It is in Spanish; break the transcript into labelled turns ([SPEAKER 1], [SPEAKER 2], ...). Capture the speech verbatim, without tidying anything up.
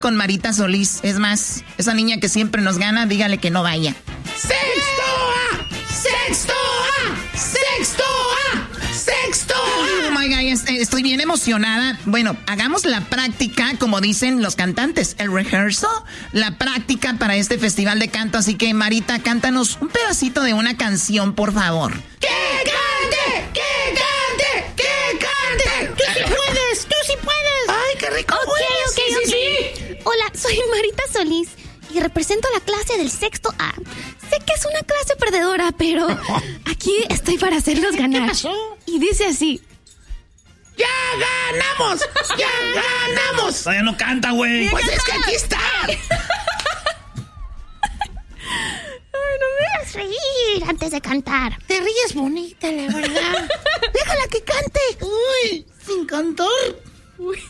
[SPEAKER 1] con Marita Solís. Es más, esa niña que siempre nos gana, dígale que no vaya.
[SPEAKER 2] ¡Sexto A! ¡Sexto A! ¡Sexto A! ¡Sexto A!
[SPEAKER 1] Oh my God, estoy bien emocionada. Bueno, hagamos la práctica, como dicen los cantantes, el rehearsal, la práctica para este festival de canto. Así que, Marita, cántanos un pedacito de una canción, por favor.
[SPEAKER 2] ¡Que cante! ¡Que cante! ¡Que cante! ¡Tú sí puedes! ¡Tú sí puedes! ¡Ay, qué rico!
[SPEAKER 3] Ok, ok,
[SPEAKER 2] sí,
[SPEAKER 3] ok.
[SPEAKER 2] Sí, sí.
[SPEAKER 3] Hola, soy Marita Solís y represento la clase del sexto A. Sé que es una clase perdedora, pero aquí estoy para hacerlos ganar.
[SPEAKER 2] ¿Qué pasó?
[SPEAKER 3] Y dice así:
[SPEAKER 2] ¡Ya ganamos! ¡Ya ganamos!
[SPEAKER 4] Todavía no canta, güey.
[SPEAKER 2] Pues es que aquí está.
[SPEAKER 3] Ay, no me hagas reír antes de cantar.
[SPEAKER 2] Te ríes bonita, la verdad. Déjala que cante.
[SPEAKER 1] Uy, sin cantar.
[SPEAKER 3] Uy.